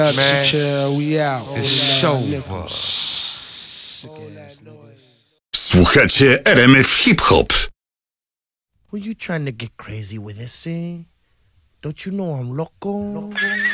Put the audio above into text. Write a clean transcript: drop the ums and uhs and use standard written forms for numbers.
Man, we out. it's show. Słuchacie RMF Hip Hop. Were you trying to get crazy with this, eh? Don't you know I'm loco?